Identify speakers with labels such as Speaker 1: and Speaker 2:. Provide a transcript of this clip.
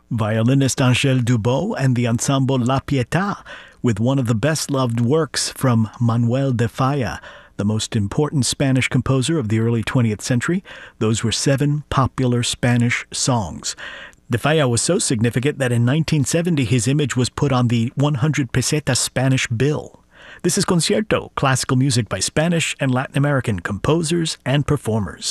Speaker 1: Violinist Angel Dubó and the ensemble La Pietà, with one of the best-loved works from Manuel de Falla, the most important Spanish composer of the early 20th century. Those were 7 popular Spanish songs. De Falla was so significant that in 1970 his image was put on the 100 peseta Spanish bill. This is Concierto, classical music by Spanish and Latin American composers and performers.